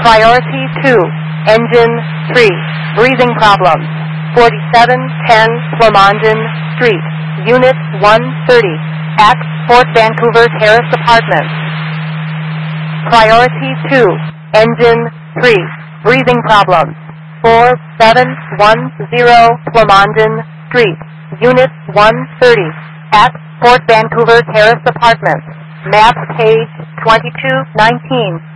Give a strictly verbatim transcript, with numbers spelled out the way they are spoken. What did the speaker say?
Priority two, engine three, breathing problems. forty-seven ten Flamanden Street, Unit one thirty, at Fort Vancouver Terrace Apartments. Priority two, engine three, breathing problems. four seven one zero Flamanden Street, Unit one thirty, at Fort Vancouver Terrace Apartments. Map page twenty-two nineteen.